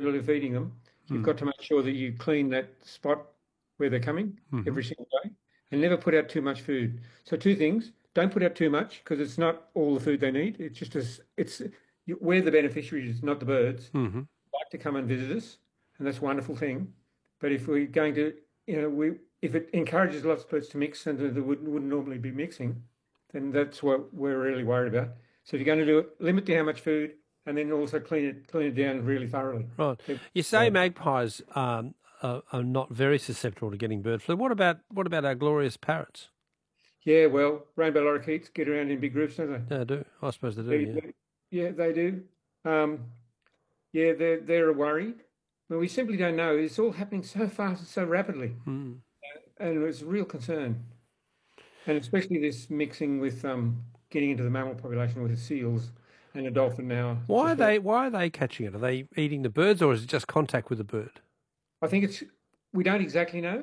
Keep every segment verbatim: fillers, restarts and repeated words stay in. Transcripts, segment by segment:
regularly feeding them, you've Mm. got to make sure that you clean that spot where they're coming Mm-hmm. every single day and never put out too much food. So two things, don't put out too much because it's not all the food they need. It's just as it's we're the beneficiaries, not the birds. Mm-hmm. Like to come and visit us, and that's a wonderful thing. But if we're going to, you know, we if it encourages lots of birds to mix and that wouldn't, wouldn't normally be mixing, then that's what we're really worried about. So if you're going to do it, limit to how much food, and then also clean it clean it down really thoroughly. Right. You say magpies um, are, are not very susceptible to getting bird flu. What about what about our glorious parrots? Yeah, well, rainbow lorikeets get around in big groups, don't they? They do. I suppose they do. They, Yeah. they, yeah, they do. Um, yeah, they're they're a worry. But we simply don't know. It's all happening so fast and so rapidly, Mm. and it's a real concern. And especially this mixing with um, getting into the mammal population with the seals and the dolphin now. Why are Just- they Why are they catching it? Are they eating the birds, or is it just contact with the bird? I think it's we don't exactly know,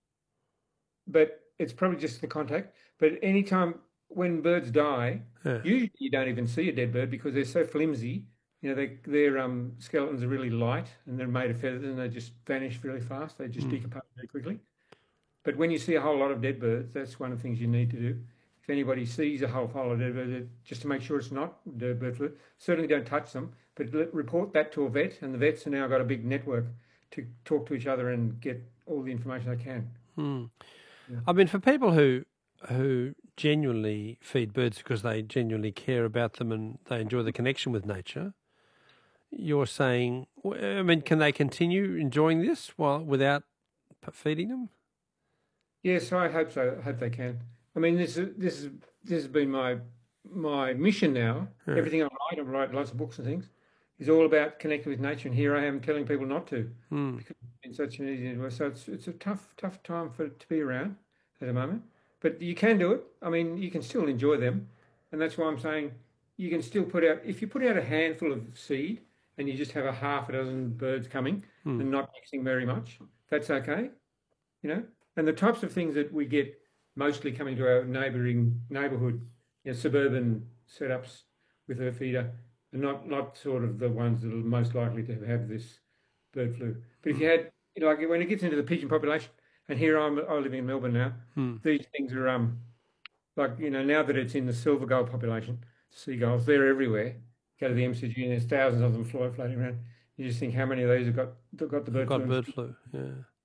but it's probably just the contact. But anytime when birds die, Yeah. usually you don't even see a dead bird because they're so flimsy. You know, they, their um, skeletons are really light and they're made of feathers and they just vanish really fast. They just Mm. decompose very quickly. But when you see a whole lot of dead birds, that's one of the things you need to do. If anybody sees a whole whole lot of dead birds, just to make sure it's not dead bird flu, certainly don't touch them, but let, report that to a vet, and the vets have now got a big network to talk to each other and get all the information they can. Mm. Yeah. I mean, for people who who genuinely feed birds because they genuinely care about them and they enjoy the connection with nature, you're saying, I mean, can they continue enjoying this while without p- feeding them? Yes, I hope so. I hope they can. I mean, this is this is this has been my my mission now. Yeah. Everything I write, I write lots of books and things, is all about connecting with nature. And here I am telling people not to, Mm. because it's been such an easy way. So it's it's a tough tough time for it to be around at the moment. But you can do it. I mean, you can still enjoy them, and that's why I'm saying you can still put out. If you put out a handful of seed and you just have a half a dozen birds coming Mm. and not mixing very much, that's okay. You know. And the types of things that we get mostly coming to our neighbouring neighbourhood, you know, suburban setups with a feeder, and not not sort of the ones that are most likely to have this bird flu. But if you had, you know, like when it gets into the pigeon population, and here I'm I live in Melbourne now, Mm. these things are um like you know now that it's in the silver gull population, seagulls, they're everywhere. Go to the M C G and there's thousands of them fly, floating around. You just think how many of these have got have got the bird Got flu? bird flu, yeah.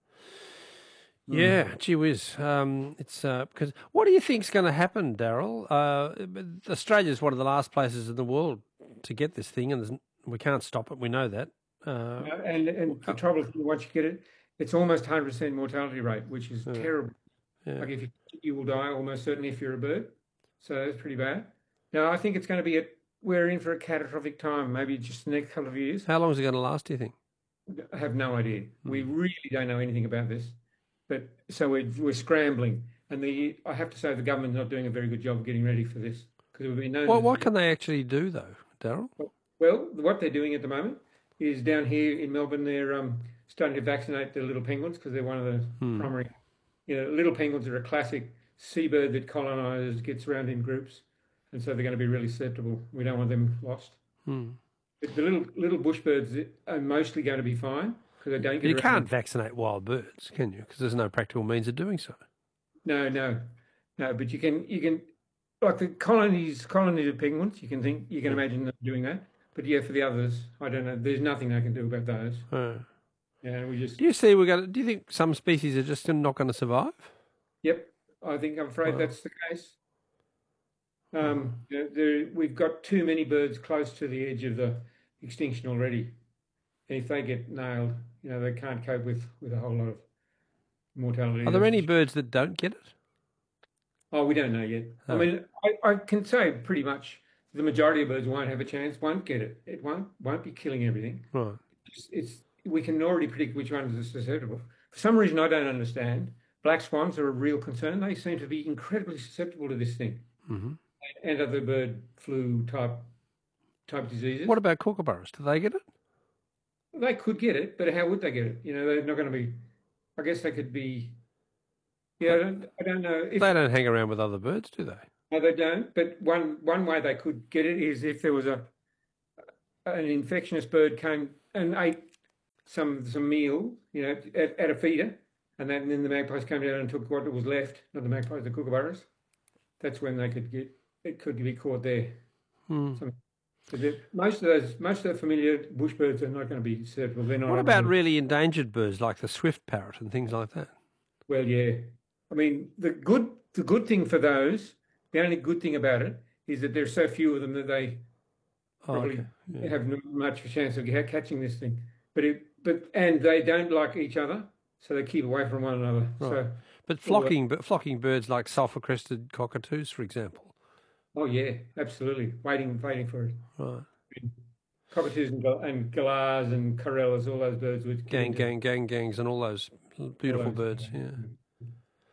Mm. Yeah, gee whiz. Um, it's uh, because what do you think's going to happen, Daryl? Uh, Australia is one of the last places in the world to get this thing, and there's, we can't stop it. We know that. Uh, No, and and the trouble is, once you get it, it's almost one hundred percent mortality rate, which is Yeah. terrible. yeah. Like if you you will die almost certainly if you're a bird. So that's pretty bad. Now I think it's going to be a we're in for a catastrophic time. Maybe just the next couple of years. How long is it going to last? Do you think? I have no idea. We Hmm. really don't know anything about this. But so we're we're scrambling, and the I have to say the government's not doing a very good job of getting ready for this because we've been known. What what can they actually do though, Daryl? Well, what they're doing at the moment is down here in Melbourne, they're um, starting to vaccinate the little penguins because they're one of the Hmm. primary. You know, little penguins are a classic seabird that colonises, gets around in groups, and so they're going to be really susceptible. We don't want them lost. Hmm. But the little little bush birds are mostly going to be fine because they don't But get you around. can't vaccinate wild birds, can you? Because there's no practical means of doing so. No, no, no. But you can you can like the colonies colonies of penguins. You can think you can imagine them doing that. But yeah, for the others, I don't know. There's nothing they can do about those. Uh, Yeah, we just do you see? We got. Do you think some species are just not going to survive? Yep, I think I'm afraid Wow. that's the case. Um, you know, there, we've got too many birds close to the edge of the extinction already. And if they get nailed, you know, they can't cope with, with a whole lot of mortality. Are there That's any for sure. birds that don't get it? Oh, we don't know yet. I Oh. mean, I, I can say pretty much the majority of birds won't have a chance, won't get it. It won't won't be killing everything. Right. It's, it's we can already predict which ones are susceptible. For some reason I don't understand, black swans are a real concern. They seem to be incredibly susceptible to this thing hmm and other bird flu type type diseases. What about kookaburras? Do they get it? They could get it, but how would they get it? You know, they're not going to be. I guess they could be. Yeah, I don't, I don't know if They don't hang around with other birds, do they? no, they don't. But one one way they could get it is if there was a an infectious bird came and ate some some meal, you know, at, at a feeder, and, then and then the magpies came down and took what was left, not the magpies, the kookaburras. That's when they could get it could be caught there. Hmm. Some, most of those, most of the familiar bush birds are not going to be suitable. They're not. What about really endangered birds like the swift parrot and things like that? Well, yeah. I mean, the good the good thing for those, the only good thing about it is that there's so few of them that they Oh, probably okay. Yeah. have not much of a chance of catching this thing. But it, but and they don't like each other, so they keep away from one another. Right. So, But flocking, but flocking birds like sulphur-crested cockatoos, for example. oh yeah, absolutely, waiting, waiting for it. Right. Cockatoos and, gal- and galahs and corellas, all those birds would Gang, gang, gang, gangs, and all those beautiful those, birds. Yeah. yeah.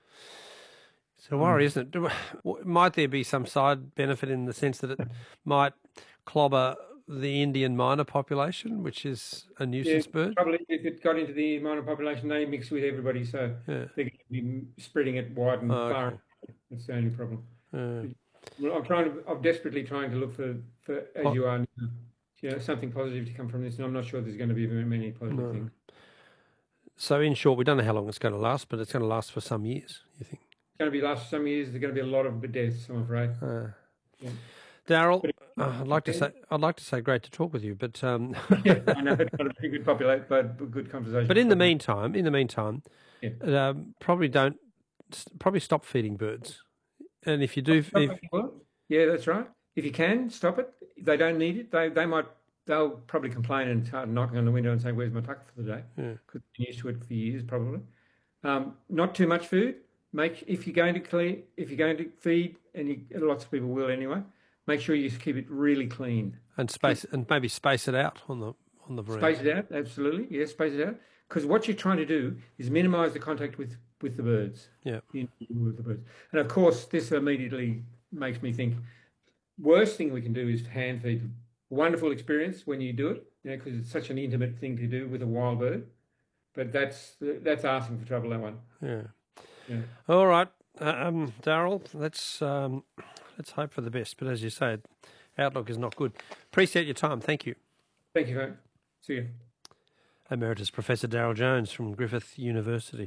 It's a worry, isn't it? Do- Might there be some side benefit in the sense that it might clobber the Indian minor population, which is a nuisance Yeah, bird? probably if it got into the minor population, they mix with everybody, so Yeah. they're going to be spreading it wide and Oh, far. okay. That's the only problem. Yeah. Well, I'm trying to, I'm desperately trying to look for, for as Po- you are, now, you know, something positive to come from this, and I'm not sure there's going to be very many positive No. things. So, in short, we don't know how long it's going to last, but it's going to last for some years, you think? It's going to be last some years. There's going to be a lot of deaths, I'm afraid. Uh, Yeah. Daryl, But uh, I'd like to say I'd like to say great to talk with you, but um, yeah, I know it's not a very good populate, but good conversation. but in the meantime, in the meantime, Yeah. um, probably don't probably stop feeding birds, and if you do, Stop if, it, well, yeah, that's right. If you can stop it, if they don't need it. They they might they'll probably complain and start knocking on the window and say, "Where's my tucker for the day?" yeah. Because they've been used to it for years, probably. Um, not too much food. Make if you're going to clean, if you're going to feed, and you, lots of people will anyway. Make sure you keep it really clean. and space and maybe space it out on the on the veranda. Space it out, absolutely. Yes, space it out. Because what you're trying to do is minimise the contact with, with the birds. Yeah. In- With the birds. And of course, this immediately makes me think, worst thing we can do is hand feed them. Wonderful experience when you do it, you know, because it's such an intimate thing to do with a wild bird. But that's that's asking for trouble, that one. Yeah. Yeah. All right, um, Daryl. Let's um, let's hope for the best. But as you said, outlook is not good. Appreciate your time. Thank you. Thank you, mate. See you. Emeritus Professor Daryl Jones from Griffith University.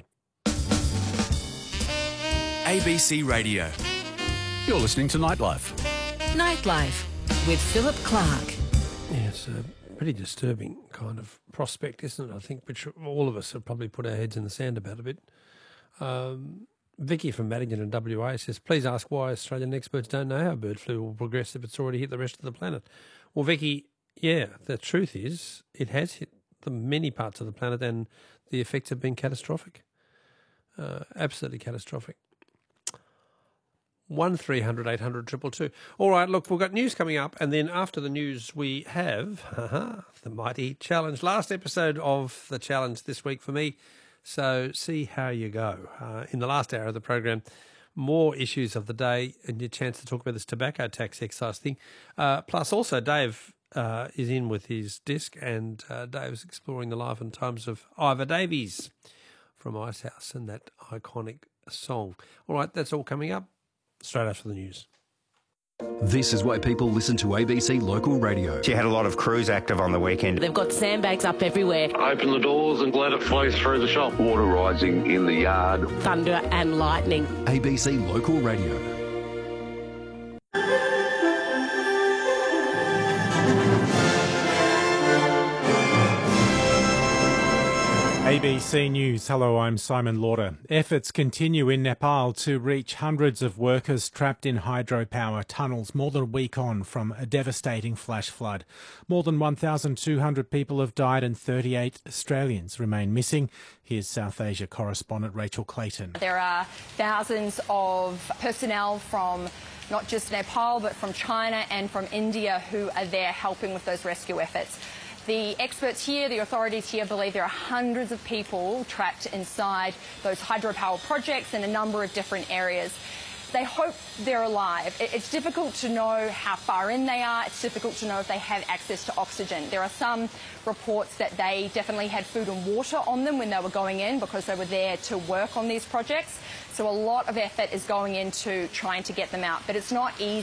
A B C Radio. You're listening to Nightlife. Nightlife with Philip Clark. Yeah, it's a pretty disturbing kind of prospect, isn't it? I think which all of us have probably put our heads in the sand about a bit. Um, Vicky from Madigan in W A says, please ask why Australian experts don't know how bird flu will progress if it's already hit the rest of the planet. Well, Vicky, yeah, the truth is it has hit the many parts of the planet and the effects have been catastrophic. Uh, absolutely catastrophic. One three hundred eight hundred two two two. All right, look, we've got news coming up, and then after the news we have uh-huh, the Mighty Challenge. Last episode of the challenge this week for me, so see how you go. Uh, in the last hour of the program, more issues of the day and your chance to talk about this tobacco tax excise thing. Uh, plus also Dave uh, is in with his disc, and uh, Dave's exploring the life and times of Ivor Davies from Icehouse and that iconic song. All right, that's all coming up straight after the news. This is why people listen to A B C Local Radio. She had a lot of crews active on the weekend. They've got sandbags up everywhere, Open the doors and let it flow through the shop. Water rising in the yard. thunder and lightning. A B C Local Radio. A B C News. Hello, I'm Simon Lauder. Efforts continue in Nepal to reach hundreds of workers trapped in hydropower tunnels more than a week on from a devastating flash flood. More than one thousand two hundred people have died and thirty-eight Australians remain missing. Here's South Asia correspondent Rachel Clayton. There are thousands of personnel from not just Nepal but from China and from India who are there helping with those rescue efforts. The experts here, the authorities here, believe there are hundreds of people trapped inside those hydropower projects in a number of different areas. They hope they're alive. It's difficult to know how far in they are. It's difficult to know if they have access to oxygen. There are some reports that they definitely had food and water on them when they were going in because they were there to work on these projects. So a lot of effort is going into trying to get them out, but it's not easy.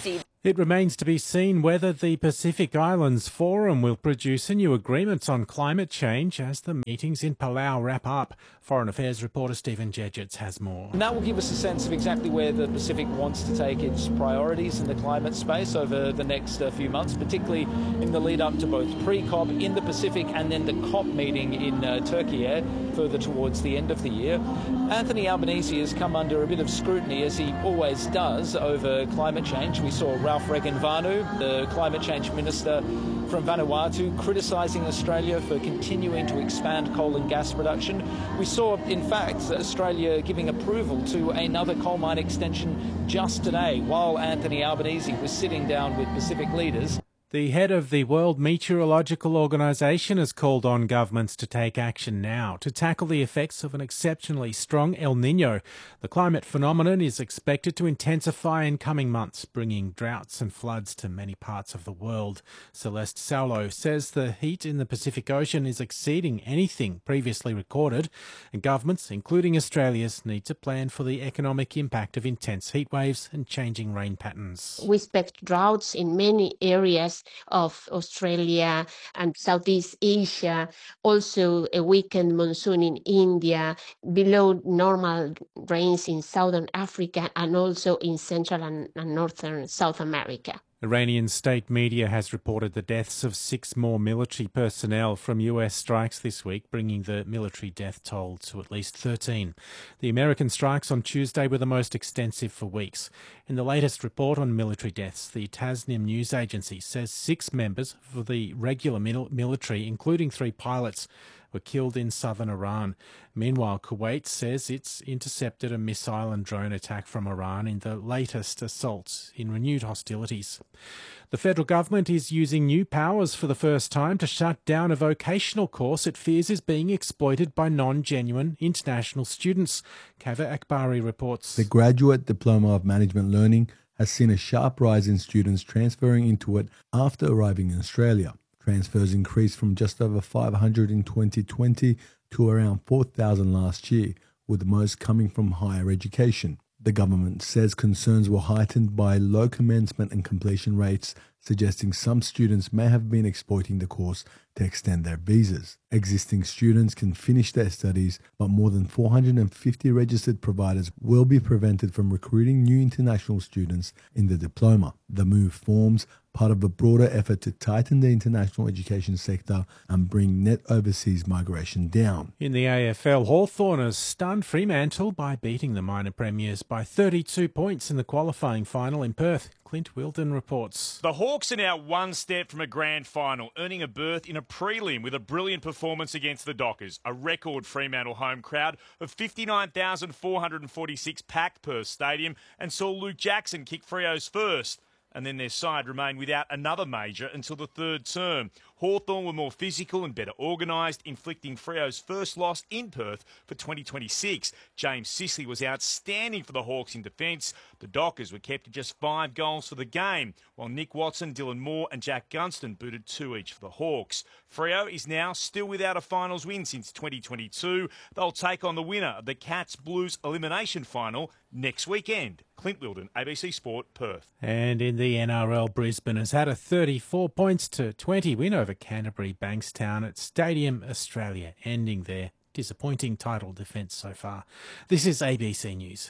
It remains to be seen whether the Pacific Islands Forum will produce a new agreement on climate change as the meetings in Palau wrap up. Foreign Affairs reporter Stephen Jedgetts has more. And that will give us a sense of exactly where the Pacific wants to take its priorities in the climate space over the next uh, few months, particularly in the lead up to both pre-COP in the Pacific and then the COP meeting in uh, Turkey uh, further towards the end of the year. Anthony Albanese has come under a bit of scrutiny, as he always does, over climate change. We saw Ralph Regenvanu, the climate change minister from Vanuatu, criticising Australia for continuing to expand coal and gas production. We saw, in fact, Australia giving approval to another coal mine extension just today, while Anthony Albanese was sitting down with Pacific leaders. The head of the World Meteorological Organization has called on governments to take action now to tackle the effects of an exceptionally strong El Niño. The climate phenomenon is expected to intensify in coming months, bringing droughts and floods to many parts of the world. Celeste Saulo says the heat in the Pacific Ocean is exceeding anything previously recorded, and governments, including Australia's, need to plan for the economic impact of intense heat waves and changing rain patterns. We expect droughts in many areas of Australia and Southeast Asia, also a weakened monsoon in India, below normal rains in southern Africa and also in central and, and northern South America. Iranian state media has reported the deaths of six more military personnel from U S strikes this week, bringing the military death toll to at least thirteen. The American strikes on Tuesday were the most extensive for weeks. In the latest report on military deaths, the Tasnim news agency says six members of the regular mil- military, including three pilots, were killed in southern Iran. Meanwhile, Kuwait says it's intercepted a missile and drone attack from Iran in the latest assaults in renewed hostilities. The federal government is using new powers for the first time to shut down a vocational course it fears is being exploited by non-genuine international students. Kava Akbari reports. The Graduate Diploma of Management Learning has seen a sharp rise in students transferring into it after arriving in Australia. Transfers increased from just over five hundred in twenty twenty to around four thousand last year, with most coming from higher education. The government says concerns were heightened by low commencement and completion rates, suggesting some students may have been exploiting the course to extend their visas. Existing students can finish their studies, but more than four hundred fifty registered providers will be prevented from recruiting new international students in the diploma. The move forms part of a broader effort to tighten the international education sector and bring net overseas migration down. In the A F L, Hawthorn has stunned Fremantle by beating the minor premiers by thirty-two points in the qualifying final in Perth. Clint Wilden reports. The Hawks are now one step from a grand final, earning a berth in a prelim with a brilliant performance against the Dockers. A record Fremantle home crowd of fifty-nine thousand four hundred forty-six packed Perth Stadium and saw Luke Jackson kick Freo's first. And then their side remained without another major until the third term. Hawthorn were more physical and better organised, inflicting Freo's first loss in Perth for twenty twenty-six. James Sicily was outstanding for the Hawks in defence. The Dockers were kept to just five goals for the game, while Nick Watson, Dylan Moore and Jack Gunston booted two each for the Hawks. Freo is now still without a finals win since twenty twenty-two. They'll take on the winner of the Cats Blues elimination final next weekend. Clint Wilden, A B C Sport, Perth. And in the N R L, Brisbane has had a thirty-four points to twenty win over Canterbury Bankstown at Stadium Australia, ending their disappointing title defence so far. This is A B C News.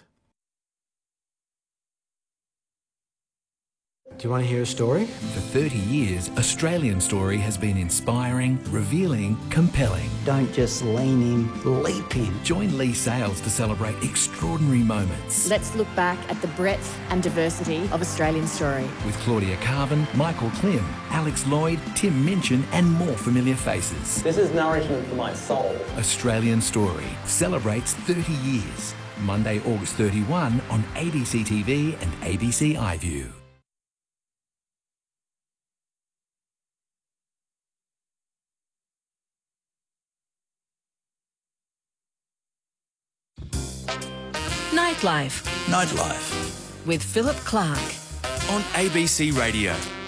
Do you want to hear a story? For thirty years, Australian Story has been inspiring, revealing, compelling. Don't just lean in, leap in. Join Lee Sales to celebrate extraordinary moments. Let's look back at the breadth and diversity of Australian Story. With Claudia Carvin, Michael Klim, Alex Lloyd, Tim Minchin and more familiar faces. This is nourishment for my soul. Australian Story celebrates thirty years. Monday, August thirty-first on A B C T V and A B C iView. Nightlife. Nightlife. With Philip Clark. On A B C Radio.